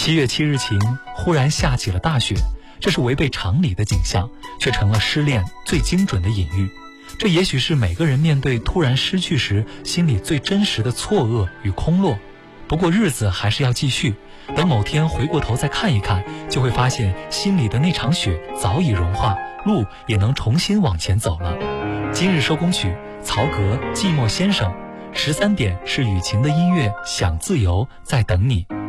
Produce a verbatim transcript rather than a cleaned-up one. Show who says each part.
Speaker 1: 七月七日晴，忽然下起了大雪，这是违背常理的景象，却成了失恋最精准的隐喻。这也许是每个人面对突然失去时心里最真实的错愕与空落。不过日子还是要继续，等某天回过头再看一看，就会发现心里的那场雪早已融化，路也能重新往前走了。今日收工曲，曹格《寂寞先生》，十三点是雨晴的音乐，想自由，在等你。